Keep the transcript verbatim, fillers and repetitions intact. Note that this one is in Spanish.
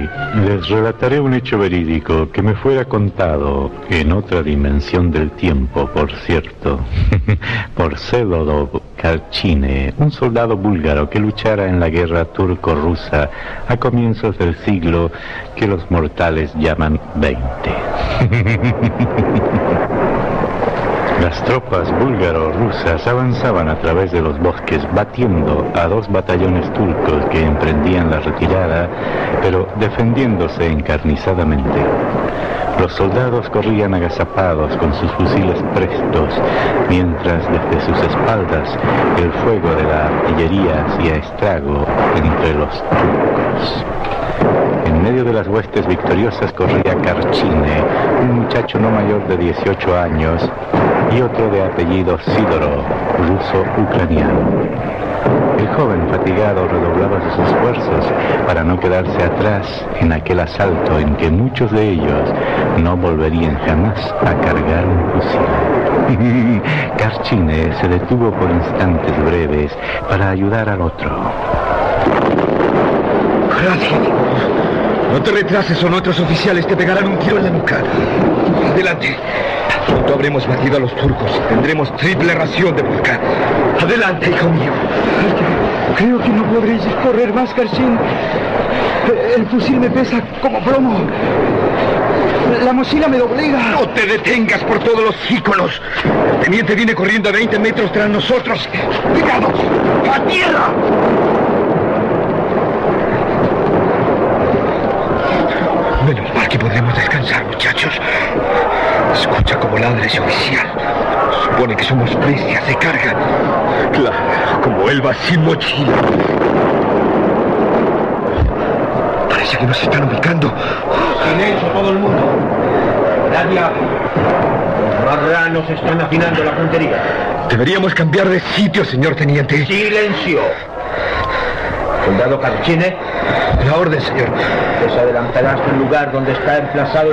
Sí, les relataré un hecho verídico que me fuera contado en otra dimensión del tiempo, por cierto, por Vsevolod Karchine, un soldado búlgaro que luchara en la guerra turco-rusa a comienzos del siglo que los mortales llaman veinte. Las tropas búlgaro-rusas avanzaban a través de los bosques, batiendo a dos batallones turcos que emprendían la retirada, pero defendiéndose encarnizadamente. Los soldados corrían agazapados con sus fusiles prestos, mientras desde sus espaldas el fuego de la artillería hacía estrago entre los turcos. En medio de las huestes victoriosas corría Karchine, un muchacho no mayor de dieciocho años, y otro de apellido Sidorov, ruso-ucraniano. El joven fatigado redoblaba sus esfuerzos para no quedarse atrás en aquel asalto en que muchos de ellos no volverían jamás a cargar un fusil. Karchine se detuvo por instantes breves para ayudar al otro. Gracias. No te retrases o nuestros oficiales te pegarán un tiro en la nuca. Adelante. Pronto habremos batido a los turcos y tendremos triple ración de vodka. Adelante, hijo mío. Creo que no podréis correr más, Karchin. El fusil me pesa como plomo. La mochila me doblega. No te detengas por todos los íconos. El teniente viene corriendo a veinte metros tras nosotros. ¡Cuidado! ¡A tierra! Menos mal que podremos descansar, muchachos. Escucha cómo ladra ese oficial. Supone que somos bestias de carga. Claro, como él va sin mochila. Parece que nos están ubicando. Silencio todo el mundo. Nadie habla. Los marranos están afinando la puntería. Deberíamos cambiar de sitio, señor teniente. Silencio. Soldado Karchine. La orden, señor. Les adelantarás del lugar donde está emplazado